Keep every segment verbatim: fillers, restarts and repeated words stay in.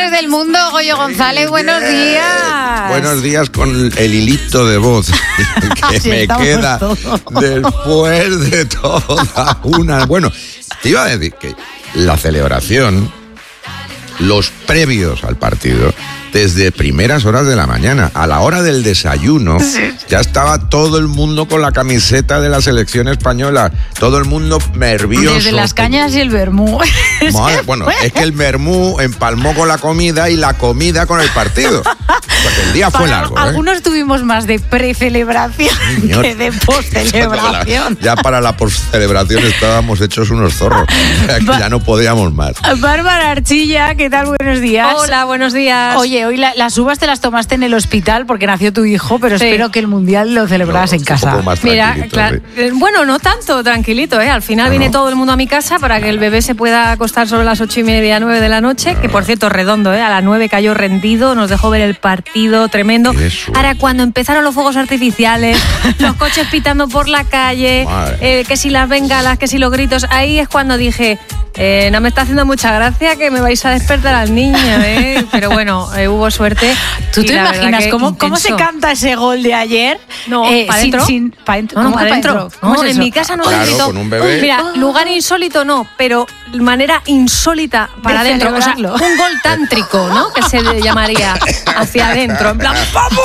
Del mundo, Goyo González, buenos días. Buenos días con el hilito de voz que Así me queda todos. después de toda una... Bueno, te iba a decir que la celebración, los previos al partido, desde primeras horas de la mañana, a la hora del desayuno, sí. Ya estaba todo el mundo con la camiseta de la selección española, todo el mundo nervioso. Desde las cañas y el vermú. Madre, bueno, es que el vermú empalmó con la comida y la comida con el partido. Porque el día Para fue largo. ¿eh? Algunos tuvimos más de precelebración Señor. que de postcelebración. Ya para la postcelebración estábamos hechos unos zorros. Ba- Ya no podíamos más. Bárbara Archilla, ¿qué tal? Buenos días. Hola, buenos días. Oye, hoy la- las uvas te las tomaste en el hospital porque nació tu hijo, pero Sí. espero que el mundial lo celebraras No, en un casa. poco más Mira, tranquilito, claro, sí. eh, bueno, no tanto tranquilito, ¿eh? Al final Ah, viene ¿no? todo el mundo a mi casa para que el bebé se pueda acostar sobre las ocho y media, nueve de la noche, que por cierto, redondo, ¿eh? A las nueve cayó rendido, nos dejó ver el partido, tremendo. Qué suerte. Ahora, cuando empezaron los fuegos artificiales, los coches pitando por la calle, Madre. eh, que si las bengalas, que si los gritos, ahí es cuando dije, eh, no me está haciendo mucha gracia que me vais a despertar al niño, ¿eh? Pero bueno, eh, hubo suerte. ¿Tú y te la verdad imaginas que cómo, cómo se intenso. canta ese gol de ayer? No, Eh, ¿pa' sin- dentro? sin- pa' dentro. No, no, ¿Cómo para que pa' adentro. dentro? ¿Cómo No, es en eso? mi casa no Claro, se gritó. con un bebé. Mira, lugar insólito no, pero manera insólita para De adentro. O sea, celebrarlo. un gol tántrico, ¿no? Que se le llamaría hacia adentro. En plan,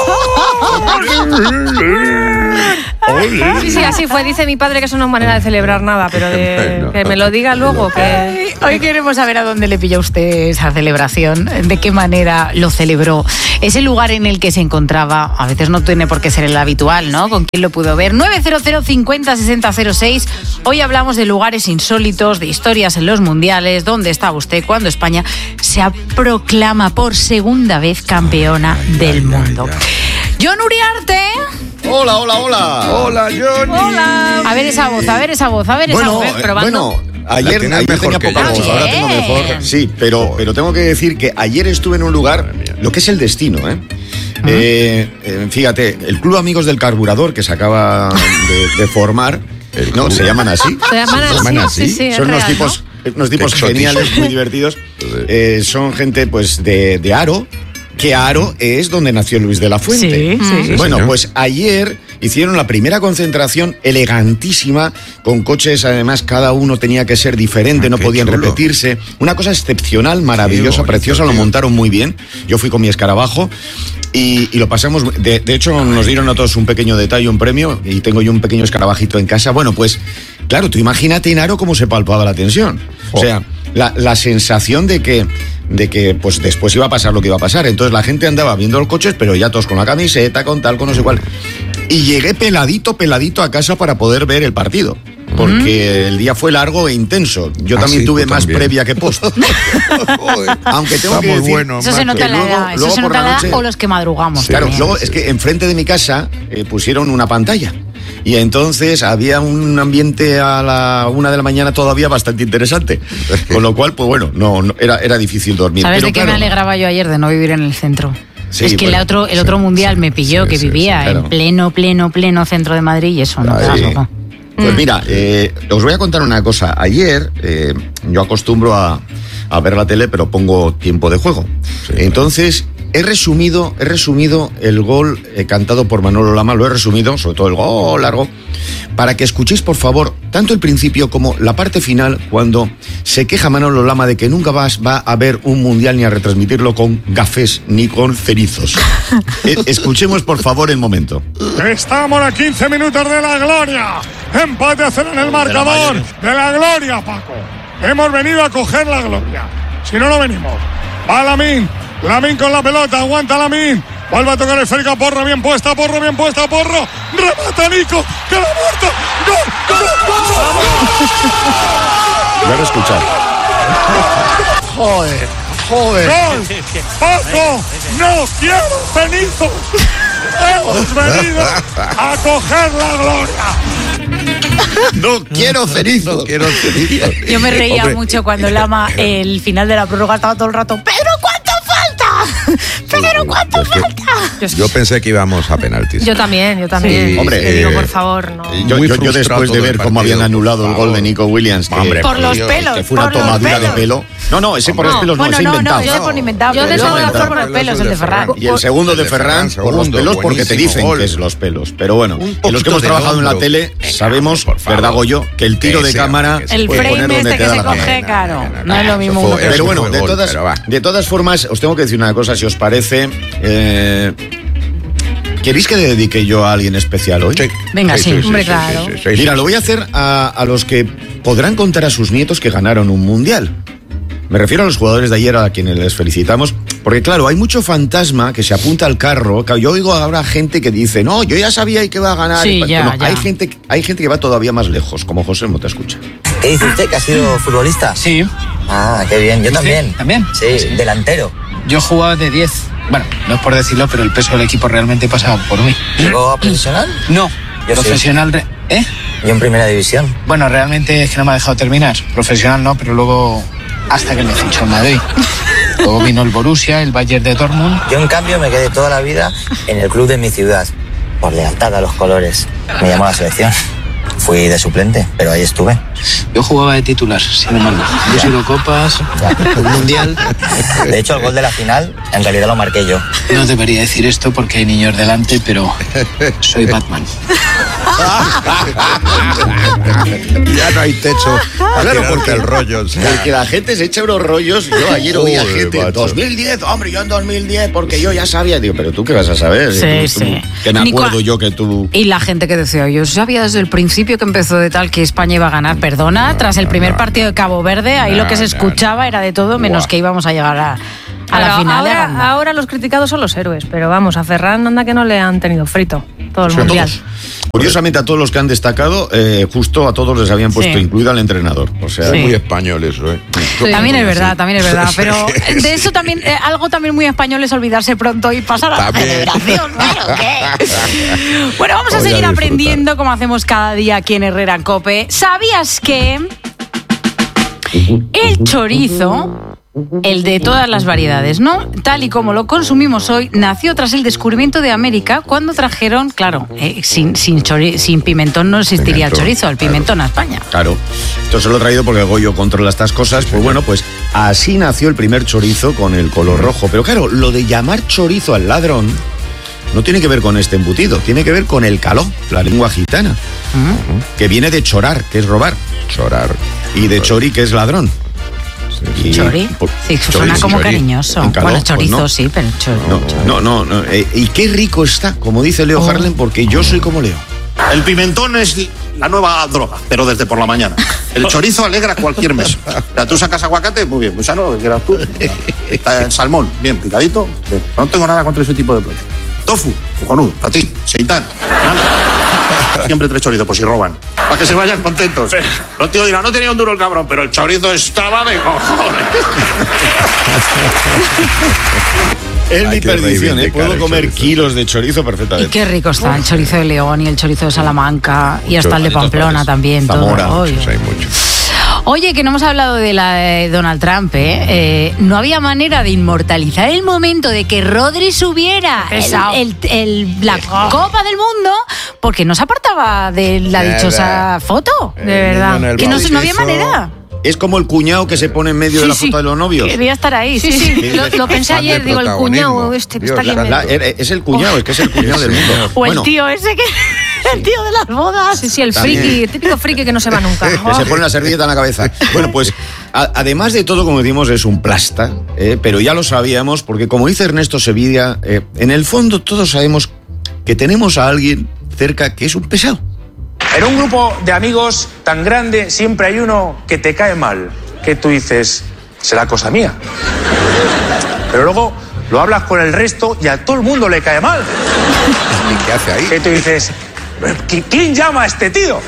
sí, sí, así fue. Dice mi padre que eso no es manera de celebrar nada, pero de, Bueno. que me lo diga luego. Que... Ay, Hoy queremos saber a dónde le pilló usted esa celebración, de qué manera lo celebró. Ese lugar en el que se encontraba, a veces no tiene por qué ser el habitual, ¿no? ¿Con quién lo pudo ver? nueve cero cero cincuenta sesenta cero seis. Hoy hablamos de lugares insólitos, de historias en los mundiales. ¿Dónde estaba usted cuando España se proclama por segunda vez campeona Ay, del ay, mundo? ay, John Uriarte. Hola, hola, hola. Hola, Johnny. Hola. A ver esa voz, a ver esa voz, a ver esa Bueno, voz. eh, probando. bueno, La ayer, tienes ayer mejor tenía que poca yo. voz, ahora tengo Bien. mejor. Sí, pero, pero tengo que decir que ayer estuve en un lugar, Madre mía. lo que es el destino, ¿eh? Eh, eh, fíjate, el Club Amigos del Carburador que se acaba de, de formar, El no, club. se llaman así. Se llaman ¿Se así, llaman así? sí, sí, es Son unos real, tipos, ¿no? unos tipos Exóticos. geniales, muy divertidos. Eh, son gente, pues, de, de Aro, que Aro es donde nació Luis de la Fuente. Sí, sí, sí. Bueno, señor. pues ayer hicieron la primera concentración elegantísima, con coches, además cada uno tenía que ser diferente, Ah, no qué podían chulo. repetirse. Una cosa excepcional, maravillosa, bonito, preciosa, lo tío. montaron muy bien. Yo fui con mi escarabajo y, y lo pasamos. De, de hecho, nos dieron a todos un pequeño detalle, un premio, y tengo yo un pequeño escarabajito en casa. Bueno, pues, claro, tú imagínate en Aro cómo se palpaba la tensión. O Oh. sea, la, la sensación de que, de que pues después iba a pasar lo que iba a pasar. Entonces la gente andaba viendo los coches, pero ya todos con la camiseta, con tal, con no sé cuál. Y llegué peladito, peladito a casa para poder ver el partido. Porque el día fue largo e intenso. Yo Ah, también sí, tuve tú más también. previa que post. Joder, Aunque tengo está que muy decir- bueno, Eso se macho. nota en la luego- edad, eso luego se por nota en la la edad noche- o los que madrugamos. Sí, Claro, también. luego es que enfrente de mi casa eh, pusieron una pantalla. Y entonces había un ambiente a la una de la mañana todavía bastante interesante. Con lo cual, pues bueno, no, no- era, era difícil dormir. ¿Sabes Pero de qué claro, me alegraba yo ayer de no vivir en el centro? Sí, es que bueno, el otro, el sí, otro mundial sí, me pilló, sí, que sí, vivía sí, claro. en pleno, pleno, pleno centro de Madrid y eso no te Ahí. das loco. Pues mira, eh, os voy a contar una cosa. Ayer eh, yo acostumbro a, a ver la tele, pero pongo tiempo de juego. Sí, Entonces, he resumido, he resumido el gol eh, cantado por Manolo Lama, lo he resumido, sobre todo el gol largo, para que escuchéis, por favor, tanto el principio como la parte final, cuando se queja Manolo Lama de que nunca vas, va a haber un mundial ni a retransmitirlo con gafés ni con cerizos. Eh, escuchemos, por favor, el momento. Estamos a quince minutos de la gloria. Empate a cero en el marcador. De la gloria, Paco. Hemos venido a coger la gloria. Si no, no venimos. Va Lamín. Lamín con la pelota. Aguanta Lamín. Vuelve a tocar el esférica. Porro bien puesta. Porro bien puesta. Porro. Remata Nico. Que la muerto. ¡Gol! ¡Gol! Voy a escuchar. ¡Joder! ¡Joder! ¡Gol! ¡Paco! ¡No quiero cenizos! ¡Hemos venido a coger la gloria! No quiero cerizos. No quiero cerizos. Yo me reía Hombre, mucho cuando Lama, el final de la prórroga, estaba todo el rato, ¡Pedro, cuánto falta! pero ¿cuánto Yo, es que- yo pensé que íbamos a penaltis. Yo también, yo también. Sí, hombre, Te digo, eh, por favor, no. Yo, Muy yo- yo frustrado después de todo ver el cómo habían partido, anulado por el gol de favor. Nico Williams, que, Hombre, Por los Dios, pelos. que fue una por los tomadura de pelos. pelo. No, no, ese por los No, pelos no, Bueno, ese no, no, inventado. yo por inventado. Yo de pero eso luego no fue la por los forma. pelos, el de Ferran. Y el segundo de El de Ferran Ferran, por los segundo, pelos porque te buenísimo dicen gol. que es los pelos. Pero bueno, Un y los que poquito hemos de trabajado en la hombro. tele Venga, sabemos, por favor. ¿verdad, Goyo? Que el tiro de Ese, cámara que se El puede frame poner donde este te que da se la gana. coge, claro. No es lo mismo Eso uno fue- que Pero Eso bueno, fue de gol, todas, pero va. de todas formas, os tengo que decir una cosa, si os parece. eh, ¿Queréis que dedique yo a alguien especial hoy? Sí. Venga, sí, hombre, claro. sí, sí, sí, Mira, sí. lo voy a hacer a, a los que podrán contar a sus nietos que ganaron un mundial. Me refiero a los jugadores de ayer a quienes les felicitamos, porque claro, hay mucho fantasma que se apunta al carro. Claro, yo oigo ahora gente que dice, no, yo ya sabía y que va a ganar. Sí, Bueno, ya, ya. Hay, gente, hay gente que va todavía más lejos, como José no te escucha. ¿Qué dice usted? ¿Que ha sido futbolista? Sí, Ah, qué bien. Yo ¿Usted también. también? Sí, Sí. delantero. yo jugaba de diez. Bueno, no es por decirlo, pero el peso del equipo realmente pasaba por mí. ¿Llegó a profesional? No, Yo sí. profesional... re- ¿Eh? Yo en primera división. Bueno, realmente es que no me ha dejado terminar. Profesional no, pero luego hasta que me fichó en Madrid. Luego vino el Borussia, el Bayern de Dortmund. Yo en cambio me quedé toda la vida en el club de mi ciudad. Por lealtad a los colores. Me llamó a la selección. Fui de suplente, pero ahí estuve. Yo jugaba de titular, sin embargo. Dos Eurocopas, un Mundial. De hecho, el gol de la final, en realidad lo marqué yo. No debería decir esto porque hay niños delante, pero soy Batman. Ya no hay techo. Claro, Claro, porque- porque el rollo. o sea, Porque la gente se echa unos rollos. Yo ayer oía Joder, gente, macho. dos mil diez, hombre, yo en dos mil diez, porque yo ya sabía. Digo, pero tú qué vas a saber. Sí, Tú- tú- sí. Que me Ni acuerdo cua- yo que tú. Y la gente que decía, yo sabía desde el principio que empezó de tal que España iba a ganar. Perdona, No, tras el no, primer no, partido de Cabo Verde, ahí no, lo que se no, escuchaba no. era de todo, menos Buah. que íbamos a llegar a, a la Ahora- final de ahora, Aranda. ahora los criticados son los héroes, pero vamos, a Ferran anda que no le han tenido frito todo el A mundial. todos. Curiosamente, a todos los que han destacado, eh, justo a todos les habían puesto, Sí. incluido al entrenador. O sea, Sí. Muy español eso, ¿eh? También es verdad, también es verdad, pero de eso también, eh, algo también muy español es olvidarse pronto y pasar a la También. celebración, claro que. Bueno, vamos a Voy a seguir disfrutar. aprendiendo como hacemos cada día aquí en Herrera en COPE. ¿Sabías que el chorizo, el de todas las variedades, ¿no? Tal y como lo consumimos hoy, nació tras el descubrimiento de América cuando trajeron, claro, eh, sin, sin, chori- sin pimentón no existiría el Pimentón, chorizo, el pimentón a España. Claro. Entonces lo he traído porque el Goyo controla estas cosas. Pues bueno, pues así nació el primer chorizo con el color rojo. Pero claro, lo de llamar chorizo al ladrón no tiene que ver con este embutido, tiene que ver con el caló, la lengua gitana, que viene de chorar, que es robar, Chorar. y de chori, que es ladrón. Y- ¿Chori? por- Sí, chori, suena sí, como chori. cariñoso. En caló, Bueno, pues chorizo no. sí, pero chori. No, no, no, no. Eh, y qué rico está, como dice Leo Oh. Harlem, porque yo soy como Leo. El pimentón es la nueva droga, pero desde por la mañana. El chorizo alegra cualquier mes. O sea, tú sacas aguacate, muy bien, muy sano, que quieras tú. Está el salmón, bien picadito. Bien. No tengo nada contra ese tipo de platos. Tofu, cojonudo, para ti, seitán, nada. Siempre tres chorizos, por si roban. Para que se vayan contentos. Los tíos dirán, no tenía un duro el cabrón, pero el chorizo estaba de cojones. Es Hay mi que perdición, ¿eh? reivindicar Puedo el comer chorizo. kilos de chorizo Y perfectamente. qué rico está el chorizo de León y el chorizo de Salamanca y hasta el de de todas Pamplona partes. también. Zamora, todo. Oye. Pues hay mucho. Oye, que no hemos hablado de la de Donald Trump, ¿eh? Eh, no había manera de inmortalizar el momento de que Rodri subiera el- Pesado. el- el- la Copa del Mundo porque no se apartaba de la De dichosa verdad. foto. El verdad. niño en el Que no, se- no había bautizo. manera. Es como el cuñado que se pone en medio de la Sí, sí. foto de los novios. Quería estar ahí. Sí, sí, lo, lo pensé Afán de ayer, digo, el protagonismo. cuñado este que Dios, está aquí la- en La- medio. er- es el cuñado, es que es el cuñado del mundo. O el Bueno, tío ese que... El tío de las bodas. Sí, sí, el También. friki, el típico friki que no se va nunca. que se pone la servilleta en la cabeza. Bueno, pues a- además de todo, como decimos, es un plasta, eh, pero ya lo sabíamos, porque como dice Ernesto Sevilla, eh, en el fondo todos sabemos que tenemos a alguien cerca que es un pesado. En un grupo de amigos tan grande siempre hay uno que te cae mal, que tú dices, será cosa mía. Pero luego lo hablas con el resto y a todo el mundo le cae mal. ¿Y qué hace ahí? Que tú dices, "¿Qui- ¿quién llama a este tío?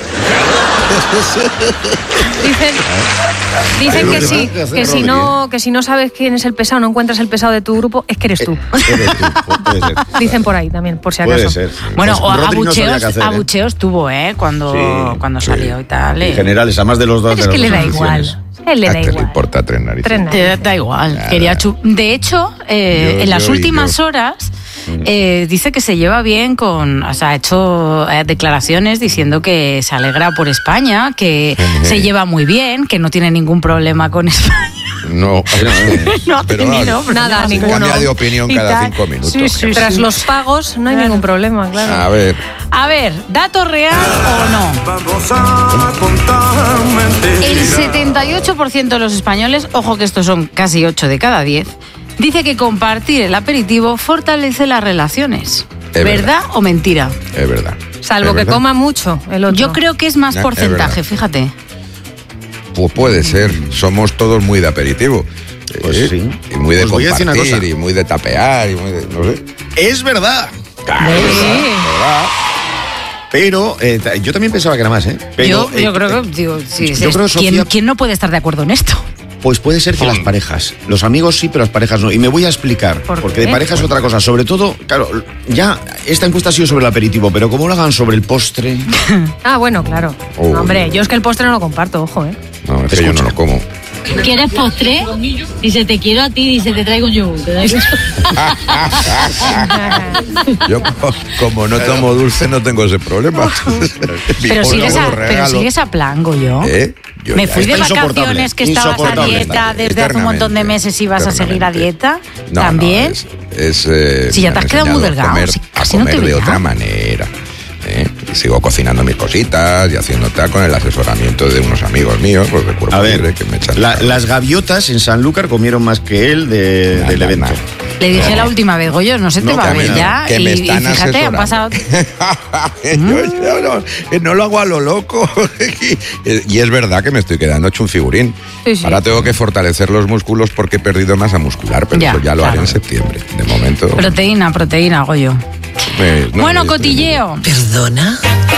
Dicen, dicen Hay que uno sí, que hace que si Rodri, no, que si no sabes quién es el pesado, no encuentras el pesado de tu grupo, es que eres tú. Eres tú, pu- puede ser. Dicen por ahí también, por si Puede acaso. ser. Bueno, Pues o Rodri no sabía abucheos, qué hacer, ¿eh? abucheos tuvo, ¿eh? Cuando, Sí, cuando sí. salió y tal. En eh. general, es a más de los dos. Pero de es las que le dos da igual. aficiones. Él le A da este le igual. importa tres narices. Tres narices. Te da igual. Nada. Quería chu- de hecho, eh, Yo- en las yo y últimas yo. horas eh, dice que se lleva bien con, o sea, ha hecho eh, declaraciones diciendo que se alegra por España, que se lleva muy bien, que no tiene ningún problema con España. No, No ha pero tenido vamos, Nada, problemas. ninguno. cambia de opinión Y cada tal. cinco minutos. Sí, sí, Tras sí. los pagos no hay Claro. ningún problema, claro. A ver, A ver, ¿dato real o no? El setenta y ocho por ciento de los españoles, ojo que estos son casi ocho de cada diez, dice que compartir el aperitivo fortalece las relaciones. Es ¿Verdad, verdad. o mentira? es verdad. Salvo Es que verdad. coma mucho el otro. Yo creo que es más Ya, es porcentaje, verdad. fíjate. Pues puede ser, somos todos muy de aperitivo. Pues ¿eh? sí. Y muy de Os voy a decir una compartir, cosa. y muy de tapear, y muy de, no sé. Es verdad. Claro, es verdad. Pero eh, ta- yo también pensaba que era más, ¿eh? Pero, yo, eh, yo creo eh, que, digo, sí, yo sí, creo, ¿quién, Sofía- quién no puede estar de acuerdo en esto? Pues puede ser que las parejas. Los amigos sí, pero las parejas no. Y me voy a explicar. ¿Por porque qué? de pareja es otra cosa. Sobre todo, claro, ya esta encuesta ha sido sobre el aperitivo, pero como lo hagan sobre el postre. Ah, bueno, claro. Oh. Hombre, yo es que el postre no lo comparto, ojo, ¿eh? No, es que yo no lo como. ¿Quieres postre? Dice, te quiero a ti, dice, te traigo un yogur. Te traigo un Yo, co- como no tomo dulce, no tengo ese problema. Pero Por sigues, favor, a, pero regalo. sigues a plan, Goyo. ¿Eh? Yo Me ya- fui de está insoportable, vacaciones que estabas a insoportable. dieta desde hace un montón de Eternamente, meses y vas a seguir a eternamente. dieta. No, ¿También? no, es, es, eh, Si ya me te han has quedado muy enseñado a delgado, comer, si a casi no te comer de veía. otra manera. ¿eh? Y sigo cocinando mis cositas y haciendo tal con el asesoramiento de unos amigos míos, pues de cuerpo A ver, libre, que me echan. la- las gaviotas en Sanlúcar comieron más que él de- Nada, del evento. nada. Le dije la última vez, Goyo, no se te No, va a que ver me- ya. que y, me y están fíjate, han pasado. asesorando. Yo, yo no, eh, no lo hago a lo loco. Y es verdad que me estoy quedando hecho un figurín. Sí, sí. Ahora tengo que fortalecer los músculos porque he perdido masa muscular, pero Ya, eso ya lo haré claro. en septiembre. De momento. Proteína, proteína, Goyo. eh, no, bueno, eh, cotilleo. ¿Perdona?